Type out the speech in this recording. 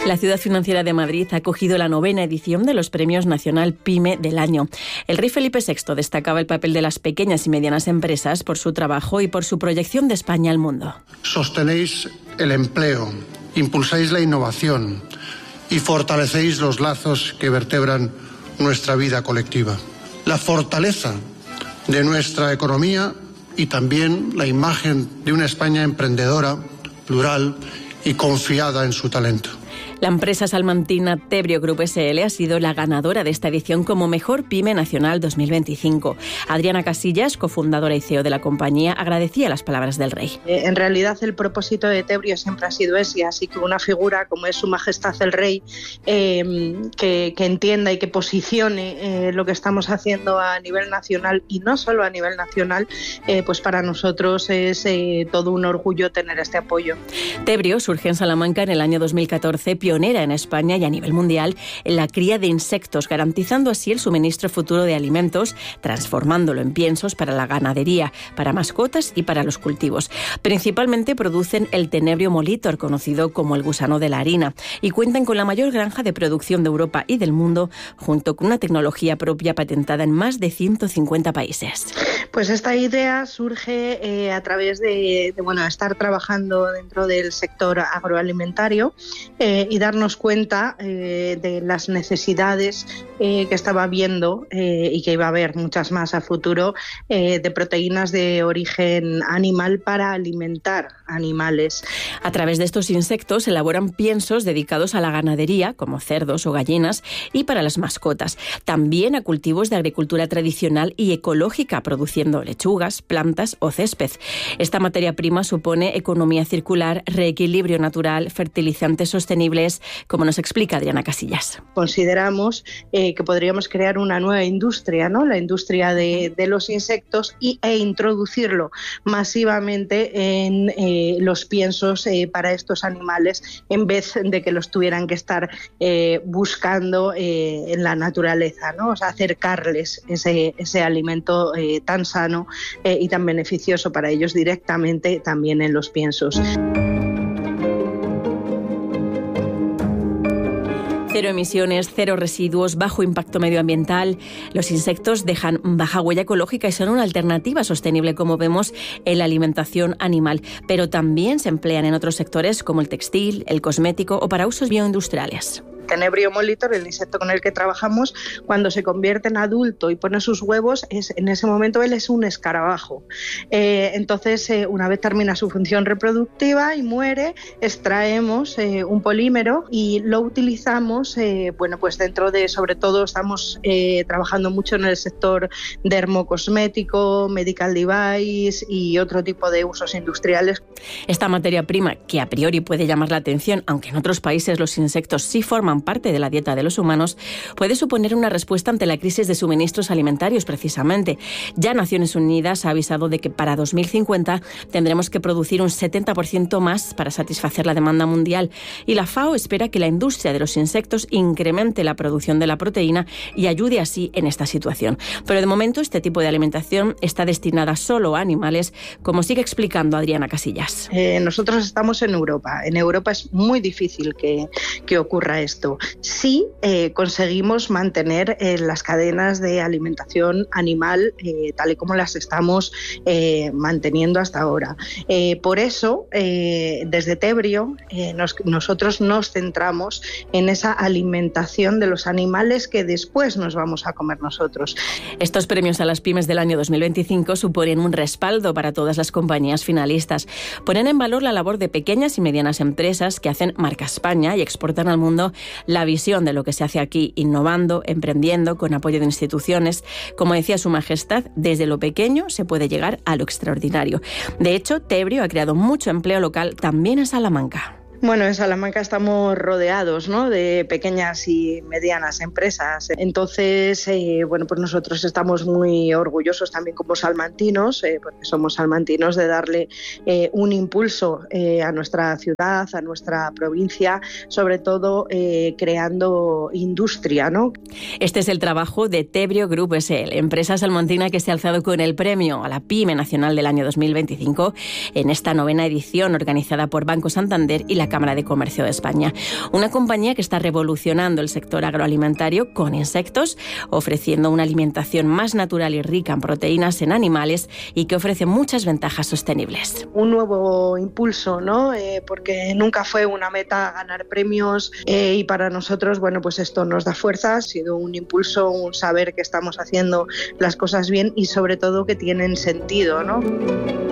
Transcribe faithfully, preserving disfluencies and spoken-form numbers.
La Ciudad Financiera de Madrid ha acogido la novena edición de los Premios Nacional PYME del año. El rey Felipe sexto destacaba el papel de las pequeñas y medianas empresas por su trabajo y por su proyección de España al mundo. Sostenéis el empleo, impulsáis la innovación y fortalecéis los lazos que vertebran nuestra vida colectiva. La fortaleza de nuestra economía y también la imagen de una España emprendedora, plural y confiada en su talento. La empresa salmantina Tebrio Group S L ha sido la ganadora de esta edición como Mejor PYME Nacional dos mil veinticinco. Adriana Casillas, cofundadora y C E O de la compañía, agradecía las palabras del rey. En realidad el propósito de Tebrio siempre ha sido ese, así que una figura como es Su Majestad el Rey, eh, que, que entienda y que posicione eh, lo que estamos haciendo a nivel nacional y no solo a nivel nacional, eh, pues para nosotros es eh, todo un orgullo tener este apoyo. Tebrio surge en Salamanca en el año dos mil catorce, pionera en España y a nivel mundial en la cría de insectos, garantizando así el suministro futuro de alimentos, transformándolo en piensos para la ganadería, para mascotas y para los cultivos. Principalmente producen el Tenebrio molitor, conocido como el gusano de la harina, y cuentan con la mayor granja de producción de Europa y del mundo, junto con una tecnología propia patentada en más de ciento cincuenta países. Pues esta idea surge eh, a través de, de bueno, estar trabajando dentro del sector agroalimentario eh, y darnos cuenta eh, de las necesidades eh, que estaba habiendo eh, y que iba a haber muchas más a futuro eh, de proteínas de origen animal para alimentar animales. A través de estos insectos se elaboran piensos dedicados a la ganadería, como cerdos o gallinas, y para las mascotas. También a cultivos de agricultura tradicional y ecológica, produciendo lechugas, plantas o césped. Esta materia prima supone economía circular, reequilibrio natural, fertilizantes sostenibles, como nos explica Adriana Casillas. Consideramos eh, que podríamos crear una nueva industria, ¿no? La industria de, de los insectos y, e introducirlo masivamente en eh, los piensos eh, para estos animales, en vez de que los tuvieran que estar eh, buscando eh, en la naturaleza, ¿no? O sea, acercarles ese, ese alimento eh, tan sano eh, y tan beneficioso para ellos directamente también en los piensos. Cero emisiones, cero residuos, bajo impacto medioambiental. Los insectos dejan baja huella ecológica y son una alternativa sostenible, como vemos, en la alimentación animal. Pero también se emplean en otros sectores como el textil, el cosmético o para usos bioindustriales. Tenebrio molitor, el insecto con el que trabajamos, cuando se convierte en adulto y pone sus huevos, es, en ese momento él es un escarabajo. Eh, entonces, eh, una vez termina su función reproductiva y muere, extraemos eh, un polímero y lo utilizamos, eh, bueno, pues dentro de, sobre todo, estamos eh, trabajando mucho en el sector dermocosmético, medical device y otro tipo de usos industriales. Esta materia prima, que a priori puede llamar la atención, aunque en otros países los insectos sí forman parte de la dieta de los humanos, puede suponer una respuesta ante la crisis de suministros alimentarios, precisamente. Ya Naciones Unidas ha avisado de que para dos mil cincuenta tendremos que producir un setenta por ciento más para satisfacer la demanda mundial, y la FAO espera que la industria de los insectos incremente la producción de la proteína y ayude así en esta situación. Pero de momento este tipo de alimentación está destinada solo a animales, como sigue explicando Adriana Casillas. Eh, nosotros estamos en Europa. En Europa es muy difícil que, que ocurra esto. Si eh, conseguimos mantener eh, las cadenas de alimentación animal eh, tal y como las estamos eh, manteniendo hasta ahora. Eh, por eso, eh, desde Tebrio, eh, nos, nosotros nos centramos en esa alimentación de los animales que después nos vamos a comer nosotros. Estos premios a las pymes del año dos mil veinticinco suponen un respaldo para todas las compañías finalistas. Ponen en valor la labor de pequeñas y medianas empresas que hacen marca España y exportan al mundo la visión de lo que se hace aquí, innovando, emprendiendo, con apoyo de instituciones. Como decía Su Majestad, desde lo pequeño se puede llegar a lo extraordinario. De hecho, Tebrio ha creado mucho empleo local también en Salamanca. Bueno, en Salamanca estamos rodeados, ¿no?, de pequeñas y medianas empresas. Entonces, eh, bueno, pues nosotros estamos muy orgullosos también como salmantinos, eh, porque somos salmantinos, de darle eh, un impulso eh, a nuestra ciudad, a nuestra provincia, sobre todo eh, creando industria, ¿no? Este es el trabajo de Tebrio Group S L, empresa salmantina que se ha alzado con el premio a la PYME Nacional del año dos mil veinticinco en esta novena edición organizada por Banco Santander y la la Cámara de Comercio de España. Una compañía que está revolucionando el sector agroalimentario con insectos, ofreciendo una alimentación más natural y rica en proteínas en animales y que ofrece muchas ventajas sostenibles. Un nuevo impulso, ¿no? Eh, porque nunca fue una meta ganar premios eh, y para nosotros, bueno, pues esto nos da fuerza, ha sido un impulso, un saber que estamos haciendo las cosas bien y sobre todo que tienen sentido, ¿no?